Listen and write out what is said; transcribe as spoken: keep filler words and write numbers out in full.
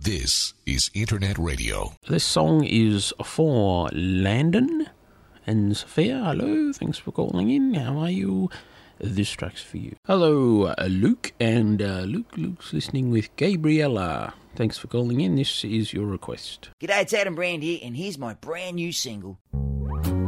This is Internet Radio. This song is for Landon and Sophia. Hello, thanks for calling in. How are you? This track's for you. Hello, uh, Luke, and uh, Luke, Luke's listening with Gabriella. Thanks for calling in. This is your request. G'day, it's Adam Brand here, and here's my brand new single.